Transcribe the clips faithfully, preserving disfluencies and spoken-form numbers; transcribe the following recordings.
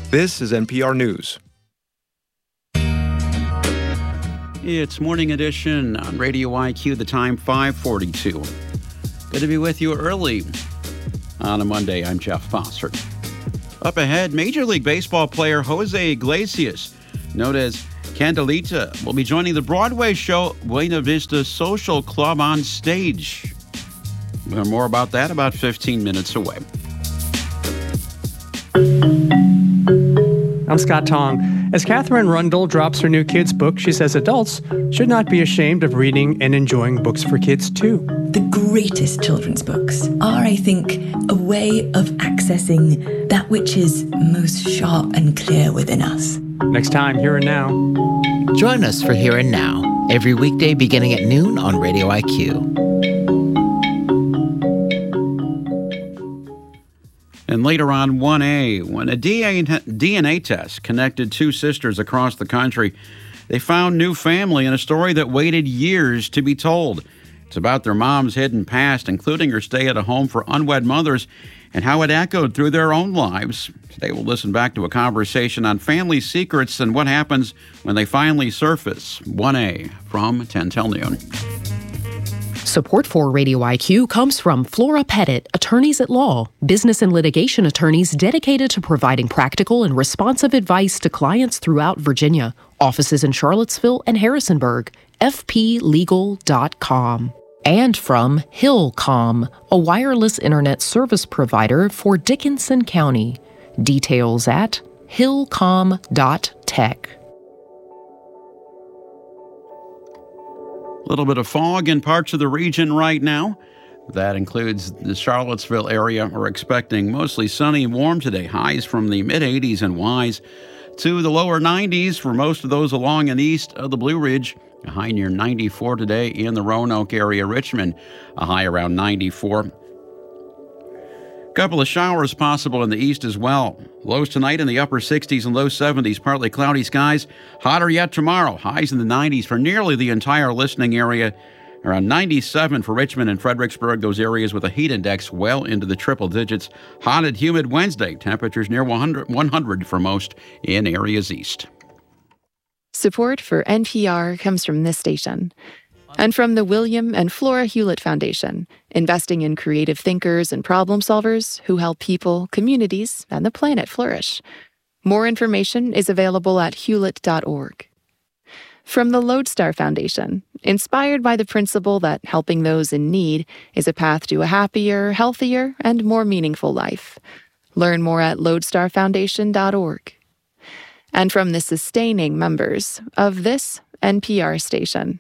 This is N P R News. It's Morning Edition on Radio I Q, the time five forty-two. Good to be with you early on a Monday. I'm Jeff Foster. Up ahead, Major League Baseball player Jose Iglesias, known as Candelita, will be joining the Broadway show Buena Vista Social Club on stage. We'll learn more about that about fifteen minutes away. I'm Scott Tong. As Catherine Rundle drops her new kids' book, she says adults should not be ashamed of reading and enjoying books for kids, too. The greatest children's books are, I think, a way of accessing that which is most sharp and clear within us. Next time, Here and Now. Join us for Here and Now, every weekday beginning at noon on Radio I Q. And later on, one A, when a D N A test connected two sisters across the country, they found new family in a story that waited years to be told. It's about their mom's hidden past, including her stay at a home for unwed mothers, and how it echoed through their own lives. Today we'll listen back to a conversation on family secrets and what happens when they finally surface. one A from ten till noon. Support for Radio I Q comes from Flora Pettit, attorneys at law, business and litigation attorneys dedicated to providing practical and responsive advice to clients throughout Virginia. Offices in Charlottesville and Harrisonburg. F P legal dot com. And from Hillcom, a wireless internet service provider for Dickinson County. Details at hillcom dot tech. A little bit of fog in parts of the region right now. That includes the Charlottesville area. We're expecting mostly sunny and warm today. Highs from the mid eighties and Wise to the lower nineties for most of those along and east of the Blue Ridge. A high near ninety-four today in the Roanoke area. Richmond, a high around ninety-four. Couple of showers possible in the east as well. Lows tonight in the upper sixties and low seventies, partly cloudy skies. Hotter yet tomorrow. Highs in the nineties for nearly the entire listening area. Around ninety-seven for Richmond and Fredericksburg, those areas with a heat index well into the triple digits. Hot and humid Wednesday. Temperatures near one hundred, one hundred for most in areas east. Support for N P R comes from this station. And from the William and Flora Hewlett Foundation, investing in creative thinkers and problem solvers who help people, communities, and the planet flourish. More information is available at hewlett dot org. From the Lodestar Foundation, inspired by the principle that helping those in need is a path to a happier, healthier, and more meaningful life. Learn more at lodestar foundation dot org. And from the sustaining members of this N P R station.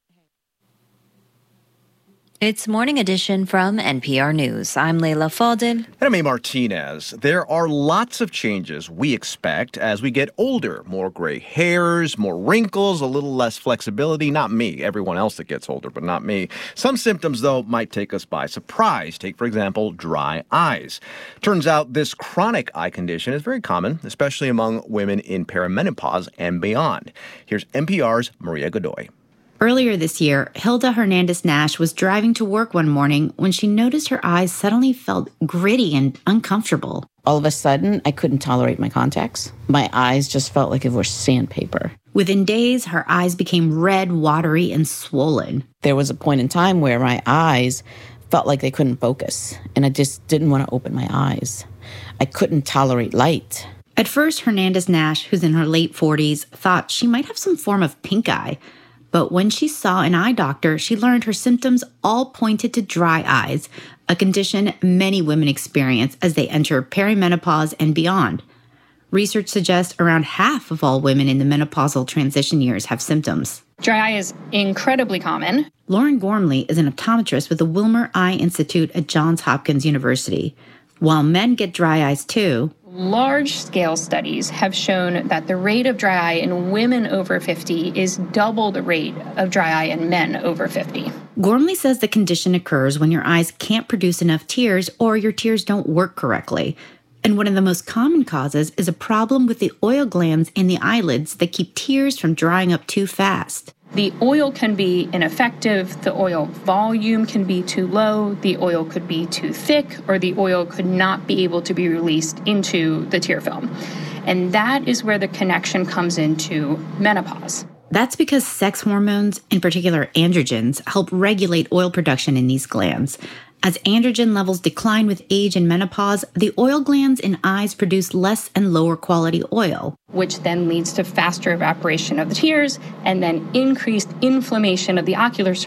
It's Morning Edition from N P R News. I'm Leila Fadel. And I'm A. Martinez. There are lots of changes we expect as we get older. More gray hairs, more wrinkles, a little less flexibility. Not me, everyone else that gets older, but not me. Some symptoms, though, might take us by surprise. Take, for example, dry eyes. Turns out this chronic eye condition is very common, especially among women in perimenopause and beyond. Here's N P R's Maria Godoy. Earlier this year, Hilda Hernandez-Nash was driving to work one morning when she noticed her eyes suddenly felt gritty and uncomfortable. All of a sudden, I couldn't tolerate my contacts. My eyes just felt like it were sandpaper. Within days, her eyes became red, watery, and swollen. There was a point in time where my eyes felt like they couldn't focus, and I just didn't want to open my eyes. I couldn't tolerate light. At first, Hernandez-Nash, who's in her late forties, thought she might have some form of pink eye. But when she saw an eye doctor, she learned her symptoms all pointed to dry eyes, a condition many women experience as they enter perimenopause and beyond. Research suggests around half of all women in the menopausal transition years have symptoms. Dry eye is incredibly common. Lauren Gormley is an optometrist with the Wilmer Eye Institute at Johns Hopkins University. While men get dry eyes too, large-scale studies have shown that the rate of dry eye in women over fifty is double the rate of dry eye in men over fifty. Gormley says the condition occurs when your eyes can't produce enough tears or your tears don't work correctly. And one of the most common causes is a problem with the oil glands in the eyelids that keep tears from drying up too fast. The oil can be ineffective, the oil volume can be too low, the oil could be too thick, or the oil could not be able to be released into the tear film. And that is where the connection comes into menopause. That's because sex hormones, in particular androgens, help regulate oil production in these glands. As androgen levels decline with age and menopause, the oil glands in eyes produce less and lower quality oil, which then leads to faster evaporation of the tears and then increased inflammation of the ocular surface.